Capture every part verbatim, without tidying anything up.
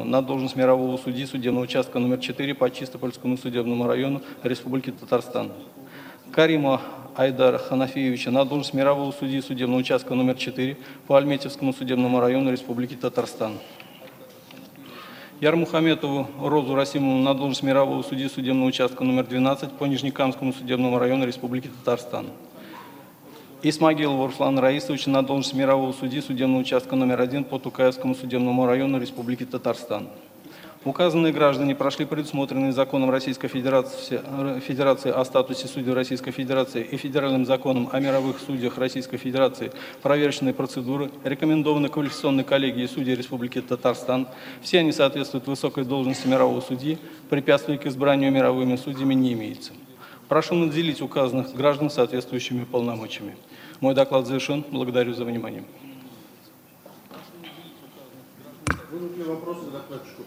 на должность мирового судьи судебного участка номер четыре по Чистопольскому судебному району Республики Татарстан. Карима Айдара Ханафиевича на должность мирового судьи судебного участка номер четыре по Альметьевскому судебному району Республики Татарстан. Ярмухаметову Розу Расимовну на должность мирового судьи судебного участка номер двенадцать по Нижнекамскому судебному району Республики Татарстан. Исмагилову Руслана Раисовича на должность мирового судьи судебного участка номер один по Тукаевскому судебному району Республики Татарстан. Указанные граждане прошли предусмотренные законом Российской Федерации, Федерации о статусе судей Российской Федерации и Федеральным законом о мировых судьях Российской Федерации проверочные процедуры, рекомендованы квалификационной коллегией судей Республики Татарстан. Все они соответствуют высокой должности мирового судьи, препятствий к избранию мировыми судьями не имеется. Прошу наделить указанных граждан соответствующими полномочиями. Мой доклад завершен. Благодарю за внимание. Будут ли вопросы к докладчику?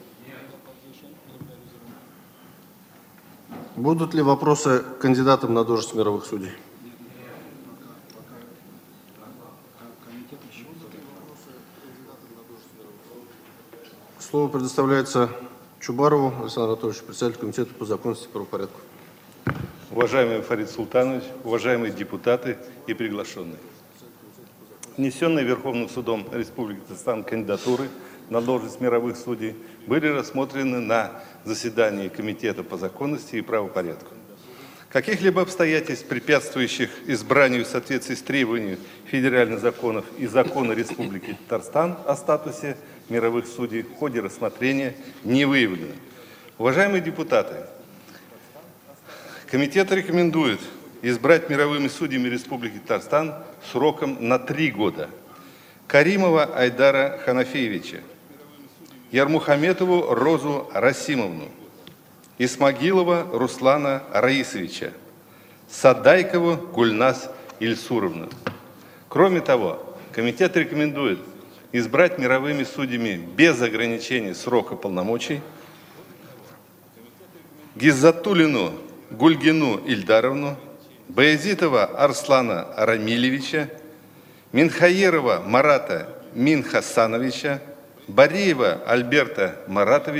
Будут ли вопросы к кандидатам на должность мировых судей? Слово предоставляется Чубарову Александру Анатольевичу, председателю комитета по законности и правопорядку. Уважаемый Фарид Султанович, уважаемые депутаты и приглашенные. Внесенные Верховным судом Республики Татарстан кандидатуры на должность мировых судей были рассмотрены на заседании Комитета по законности и правопорядку. Каких-либо обстоятельств, препятствующих избранию в соответствии с требованиями федеральных законов и закона Республики Татарстан о статусе мировых судей в ходе рассмотрения не выявлено. Уважаемые депутаты, Комитет рекомендует избрать мировыми судьями Республики Татарстан сроком на три года Каримова Айдара Ханафиевича, Ярмухаметову Розу Расимовну, Исмагилова Руслана Раисовича, Садайкову Гульнас Ильсуровну. Кроме того, комитет рекомендует избрать мировыми судьями без ограничения срока полномочий Гиззатуллину Гульгину Ильдаровну, Баязитова Арслана Рамилевича, Минхаерова Марата Минхасановича, Бариева Альберта Маратовича,